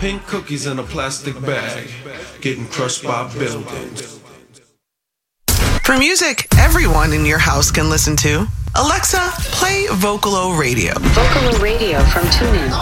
Pink cookies in a plastic bag, getting crushed by buildings. For music everyone in your house can listen to, Alexa, play Vocalo Radio. Vocalo Radio from TuneIn.